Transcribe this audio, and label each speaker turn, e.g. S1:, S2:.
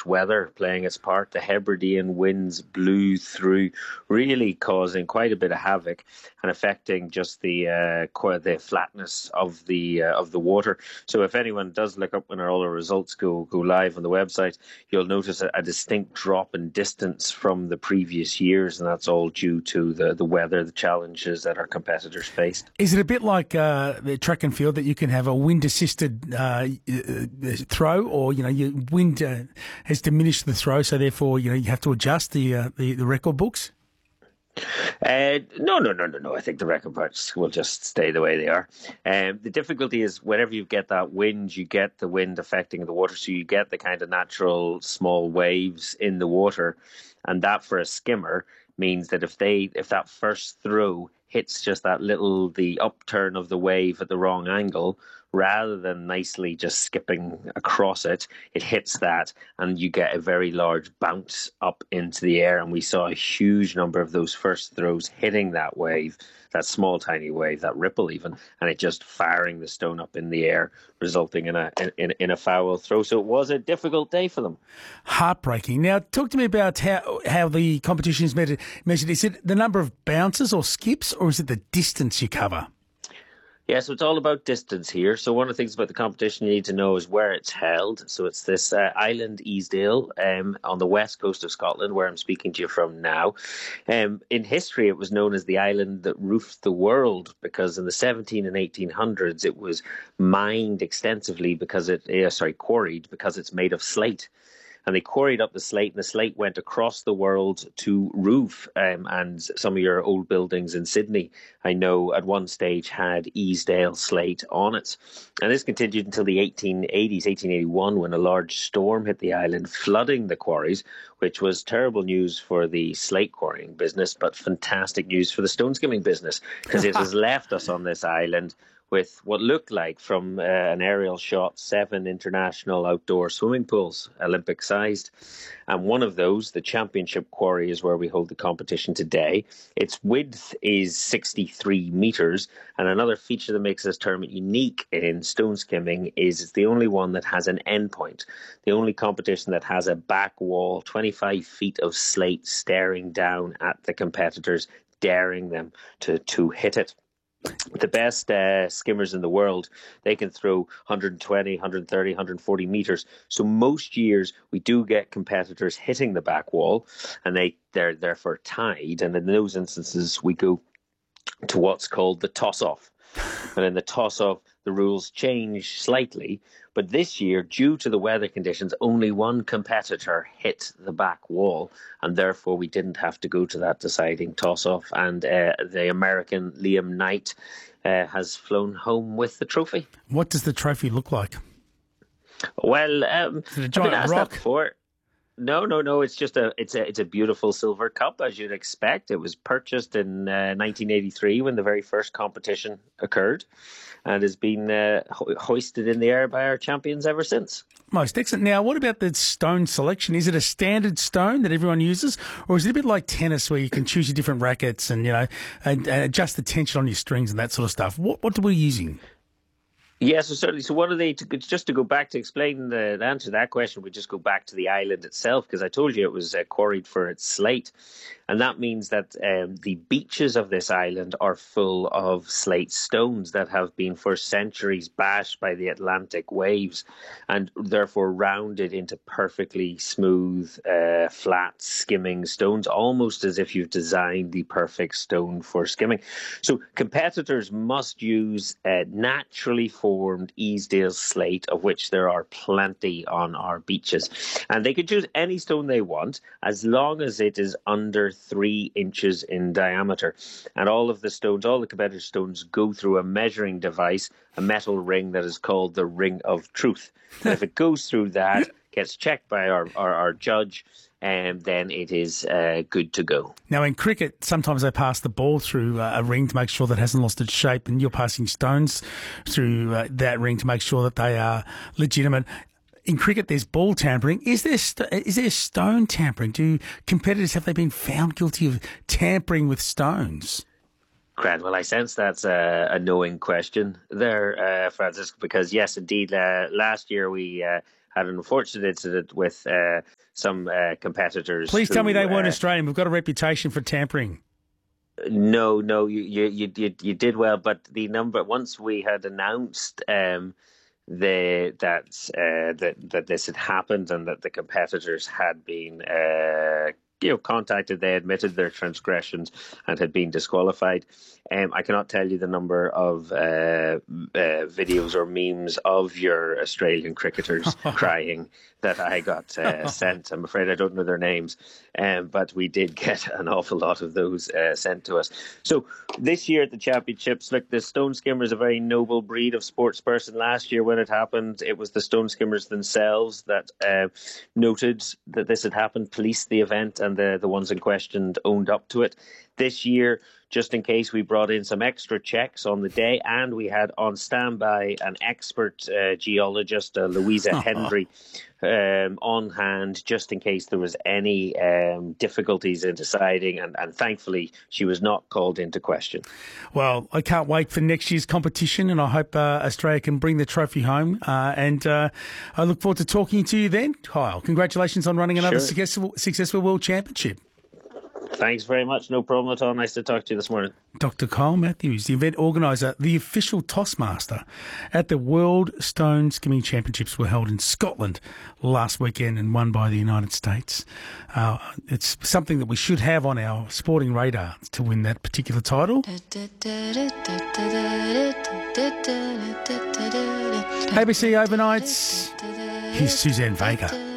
S1: harsh weather playing its part. The Hebridean winds blew through, really causing quite a bit of havoc and affecting just the flatness of the water. So if anyone does look up when all our results go live on the website, you'll notice a distinct drop in distance from the previous years, and that's all due to the weather, the challenges that our competitors faced.
S2: Is it a bit like the track and field that you can have a wind-assisted throw, or your wind has diminished the throw, so therefore you have to adjust the record books?
S1: No. I think the record books will just stay the way they are. The difficulty is whenever you get that wind, you get the wind affecting the water, so you get the kind of natural small waves in the water, and that for a skimmer means that if that first throw hits just the upturn of the wave at the wrong angle, rather than nicely just skipping across it, it hits that and you get a very large bounce up into the air. And we saw a huge number of those first throws hitting that wave, that small tiny wave, that ripple even, and it just firing the stone up in the air, resulting in a foul throw. So it was a difficult day for them.
S2: Heartbreaking. Now, talk to me about how the competition is measured. Is it the number of bounces or skips, or is it the distance you cover?
S1: Yeah, so it's all about distance here. So one of the things about the competition you need to know is where it's held. So it's this island, Easdale, on the west coast of Scotland, where I'm speaking to you from now. In history, it was known as the island that roofed the world, because in the 17 and 1800s, it was mined extensively quarried because it's made of slate. And they quarried up the slate, and the slate went across the world to roof. And some of your old buildings in Sydney, I know at one stage had Easdale slate on it. And this continued until the 1880s, 1881, when a large storm hit the island, flooding the quarries, which was terrible news for the slate quarrying business, but fantastic news for the stone skimming business, because it has left us on this island with what looked like, from an aerial shot, 7 international outdoor swimming pools, Olympic-sized. And one of those, the championship quarry, is where we hold the competition today. Its width is 63 metres. And another feature that makes this tournament unique in stone skimming is it's the only one that has an endpoint. The only competition that has a back wall, 25 feet of slate staring down at the competitors, daring them to hit it. The best skimmers in the world, they can throw 120, 130, 140 metres. So most years we do get competitors hitting the back wall, and they're therefore tied. And in those instances, we go to what's called the toss-off. And in the toss-off, the rules change slightly. But this year, due to the weather conditions, only one competitor hit the back wall, and therefore we didn't have to go to that deciding toss-off. And the American Liam Knight has flown home with the trophy.
S2: What does the trophy look like?
S1: Well,
S2: is it a giant rock?
S1: Before. No. It's just it's a beautiful silver cup, as you'd expect. It was purchased in 1983 when the very first competition occurred, and has been hoisted in the air by our champions ever since.
S2: Most excellent. Now, what about the stone selection? Is it a standard stone that everyone uses, or is it a bit like tennis where you can choose your different rackets and and adjust the tension on your strings and that sort of stuff? What are we using?
S1: Yes, so certainly. So just to go back to explain the answer to that question, we just go back to the island itself, because I told you it was quarried for its slate. And that means that the beaches of this island are full of slate stones that have been for centuries bashed by the Atlantic waves, and therefore rounded into perfectly smooth, flat, skimming stones, almost as if you've designed the perfect stone for skimming. So competitors must use naturally formed Easdale slate, of which there are plenty on our beaches. And they can choose any stone they want, as long as it is under 3 inches in diameter. And all the competitor stones go through a measuring device, a metal ring that is called the Ring of Truth. And if it goes through that, gets checked by our judge, and then it is good to go.
S2: Now, in cricket, sometimes they pass the ball through a ring to make sure that it hasn't lost its shape, and you're passing stones through that ring to make sure that they are legitimate. In cricket, there's ball tampering. Is there stone tampering? Do competitors, have they been found guilty of tampering with stones?
S1: Grant, well, I sense that's a knowing question there, Francis, because yes, indeed, last year we had an unfortunate incident with some competitors.
S2: Please tell me they weren't Australian. We've got a reputation for tampering.
S1: No, you did well, but the number, once we had announced that this had happened and that the competitors had been contacted, they admitted their transgressions and had been disqualified. I cannot tell you the number of videos or memes of your Australian cricketers crying that I got sent. I'm afraid I don't know their names, but we did get an awful lot of those sent to us. So this year at the championships, look, the stone skimmer is a very noble breed of sports person. Last year when it happened, it was the stone skimmers themselves that noted that this had happened, policed the event, and the ones in question owned up to it. This year, just in case, we brought in some extra checks on the day, and we had on standby an expert geologist, Louisa Hendry, on hand, just in case there was any difficulties in deciding, and thankfully she was not called into question.
S2: Well, I can't wait for next year's competition, and I hope Australia can bring the trophy home, and I look forward to talking to you then, Kyle. Congratulations on running another successful World Championship.
S1: Thanks very much. No problem at all. Nice to talk to you this morning.
S2: Dr. Kyle Matthews, the event organiser, the official tossmaster at the World Stone Skimming Championships were held in Scotland last weekend and won by the United States. It's something that we should have on our sporting radar to win that particular title. ABC Overnights, here's Suzanne Vega.